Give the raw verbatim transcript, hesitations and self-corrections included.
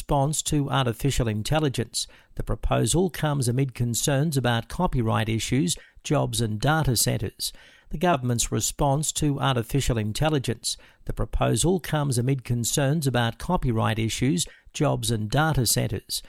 response to artificial intelligence. The proposal comes amid concerns about copyright issues, jobs and data centres. The government's response to artificial intelligence. The proposal comes amid concerns about copyright issues, jobs and data centres.